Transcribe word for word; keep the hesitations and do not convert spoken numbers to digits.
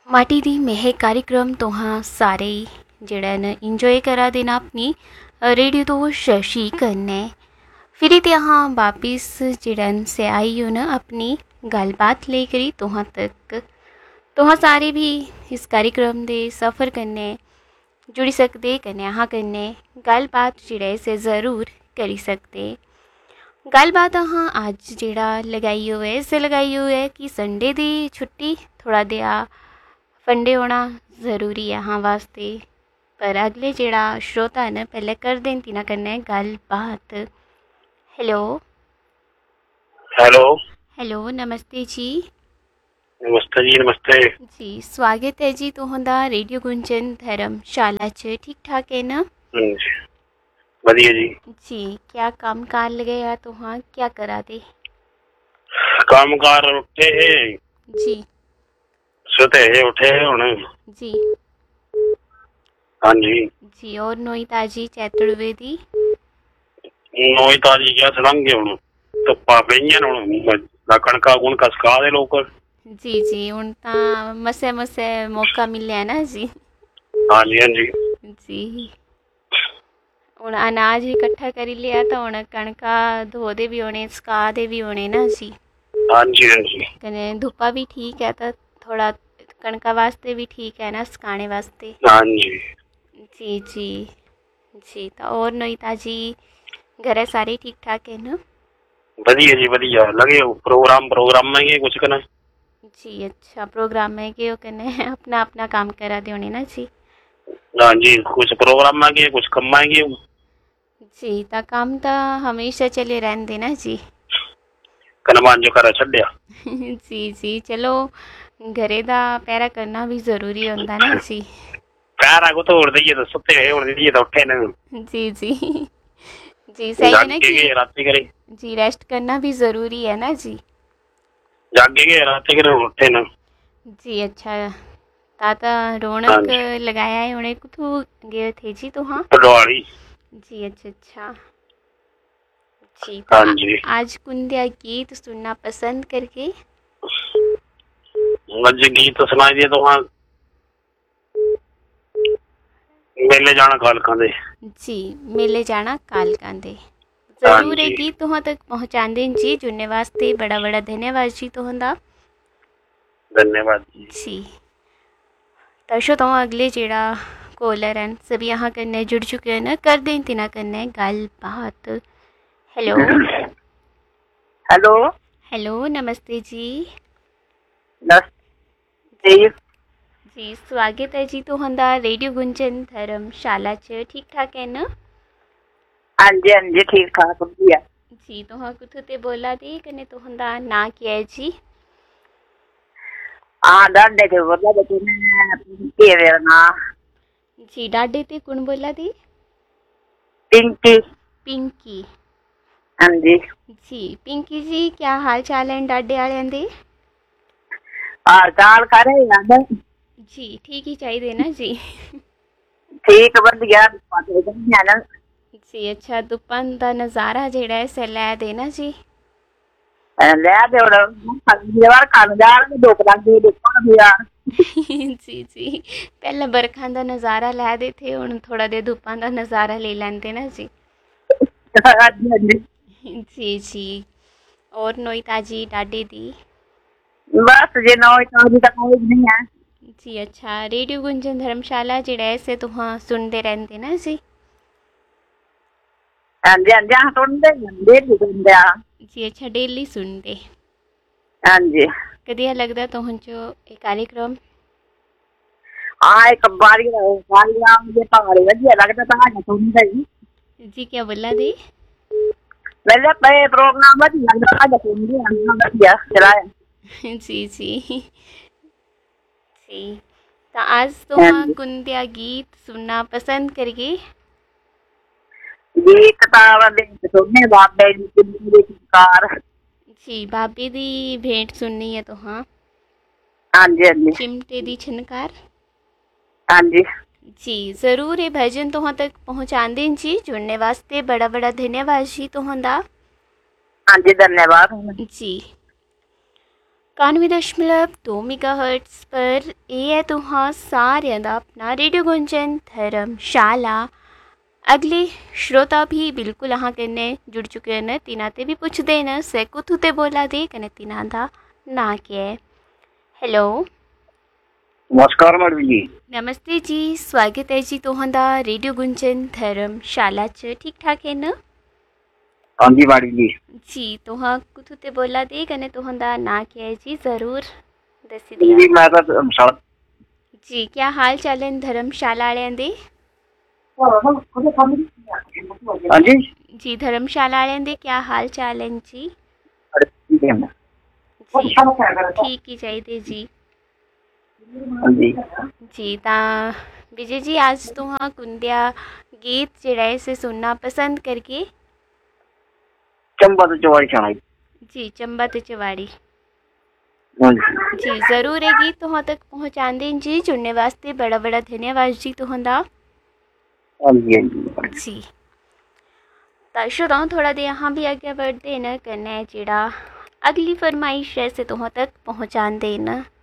माटी दी महक कार्यक्रम तुहां सारे जेड़ा न इंजॉय करा देना अपनी रेडियो तो शशि कन्नै फिर ते अहाँ वापिस जेड़ा से आई हो न अपनी गलबात लेकर तुहां तक तुहां सारे भी इस कार्यक्रम दे सफ़र कन्नै जुड़ी सकते कन्नै अहाँ कन्नै गलबात जेड़ा से ज़रूर करी सकते। गलबात अहाँ अज जेड़ा लगाई होए इस लगाई होए कि संडे दी छुट्टी थोड़ा देआ फंडे होना ज़रूरी है अहाँ वास्ते पर अगले जेड़ा श्रोता है न पहले कर देन तिना कन्नै गलबात। हेलो हेलो हेलो नमस्ते जी। नमस्ते जी नमस्ते जी स्वागत है जी तुहांदा रेडियो गुंजन धर्मशाला च ठीक ठाक है ना? जी बढ़िया जी। जी क्या काम कार लगे है तुहां क्या करा दे? काम कार उठे है जी सुते है उठे है हुण जी हाँ जी जी और नोई ताजी चैतड़वे दी नोई ताजी क्या सड़ंगे हुण धुप्पा पईयां न हुण कणका कुणका सुका दे लोक। जी जी हुण तां मसे मसे मौका मिलिया ना जी। हाँ जी हाँ जी जी हुण अनाज इकट्ठा करी लिया तो हुण कणका धो दे भी होने सुका दे भी होने ना जी। हाँ जी हाँ जी कने धुप्पा भी ठीक है तो थोड़ा कणका वास्ते भी ठीक है ना सुकाने वास्ते। हाँ जी जी जी जी तो और नई ताजी घरे सारे ठीक ठाक है ना? बढ़िया जी बढ़िया लगे हो प्रोग्राम प्रोग्राम में ये कुछ करना। जी अच्छा प्रोग्राम में के कने अपना अपना काम करा दे होने ना जी। हाँ जी कुछ प्रोग्राम में गए कुछ कम में गए जी ता काम तो हमेशा चले रहंदे ना जी। कनमान जो करा छड्या जी जी चलो घरे दा पैरा करना भी जरूरी होंदा ना जी। पैरा को तोड़ दईए तो सुते है हुण दईए तो उठे न जी जी जी सही है ना कि राती करे जी रेस्ट करना भी जरूरी है ना जी। जागे गए राती करे उठे न जी अच्छा ताता रौनक लगाया है उन्हें कुछ गए थे जी तो हाँ पटवारी जी अच्छा अच्छा जी हाँ तो जी आज कुंदिया गीत सुनना पसंद करके आज गीत सुनाई दिए तो हाँ मेले जाना कालका दे जी मेले जाना कालका दे जरूर है गीत तुहां तक पहुंचांदे जी जुड़ने वास्ते बड़ा बड़ा धन्यवाद जी तुहांदा। धन्यवाद जी दर्शो तो अगले जेड़ा कॉलर हैं सभी यहाँ कन्नै जुड़ चुके हैं न कर दें तिना कन्नै गलबात। हेलो हेलो हेलो नमस्ते जी। नमस्ते जी स्वागत है जी तुहांदा रेडियो गुंजन धर्मशाला च ठीक ठाक है ना? हाँ जी हाँ जी ठीक ठाक बढ़िया जी तुहां कुत्थों ते बोला दी कन्नै तुहांदा नाम क्या है जी? हाँ डाडे ते बोला दे मैं पिंकी है मेरा नाम। जी डाडे ते कौन बोला दी? पिंकी पिंकी हाँ जी जी पिंकी जी क्या हाल चाल है डाडे वालें दे? हाल चाल करे यार जी ठीक ही चाहिए ना जी। ठीक बढ़िया जी अच्छा धुप्पां दा नज़ारा जेड़ा है से लै देना जी। ले दे और खान जा धुप लगी देखो भी यार जी जी पहले बरखा दा नज़ारा लै दे थे हुण थोड़ा दे धुप्पां दा नज़ारा ले लैंदे ना जी। जी जी और नोई ताजी डाडे दी बस जे नोई ताजी तक कोई नहीं है। जी अच्छा रेडियो गुंजन धर्मशाला जेड़ा है से तुहां सुनते रहंदे ना जी। हाँ जी हाँ जी हाँ सुनते डेली सुनते जी अच्छा डेली सुनते हाँ जी कदिया लगदा तुहां जो एक कार्यक्रम हाँ एक बारी बारी मुझे पहाड़ी बढ़िया लगता था सुनते ही जी क्या बोला दी मेरे पे प्रोग्राम बढ़िया लगता था सुनते बढ़िया चलाया जी जी जी तो आज तुहां कुंदिया गीत सुनना पसंद करगे? गीत तावा दे सुनने बाबे दी कार जी बाबे दी भेंट सुननी है तो हाँ हाँ जी हाँ जी चिमटे दी छनकार हाँ जी जी जरूर ये भजन तुहां तक पहुंचांदे जी जुड़ने वास्ते बड़ा बड़ा धन्यवाद जी तुहांदा। हाँ जी धन्यवाद जी इक्यानवे दशमलव दो मेगा हर्ट्स पर यह है तुहां सारियां दा अपना रेडियो गुंजन धर्मशाला। अगले श्रोता भी बिल्कुल अहाँ कन्नै जुड़ चुके हैं, तिन्हां ते भी पुछदे न से कुत्थू ते बोला दे कन्नै तिन्हां दा नां केह् है। हेलो नमस्कार मैडम जी। नमस्ते जी, स्वागत है जी तुहां दा रेडियो गुंजन धर्मशाला च। ठीक ठाक है न? हाँ जी मैडम जी। जी तुहां कुत्थू ते बोला दे कन्नै तुहां दा नां केह् है जी, जरूर दस्सी जी दिया मैं तो धर्मशाला। जी। क्या हाल चाल है धर्मशाला वालें दे? हाँ जी जी धर्मशाला वालें दे क्या हाल चाल है जी? ठीक है। जी ठीक ही चाहिए जी। हाँ जी जी ता विजय जी आज तुहां कुंदिया गीत जेड़ा है इसे सुनना पसंद करके? चंबा तो चवाई खाना जी चंबा ते चवाड़ी। हाँ जी। जी ज़रूर है गीत तुहां तक पहुँचांदे जी। जुड़ने वास्ते बड़ा बड़ा धन्यवाद जी तुहां दा। हाँ जी हाँ जी। जी तो श्रोताओ थोड़ा दे यहाँ भी आगे बढ़ते न कन्नै जेड़ा अगली फरमाइश है से तुहां तक पहुँचांदे न।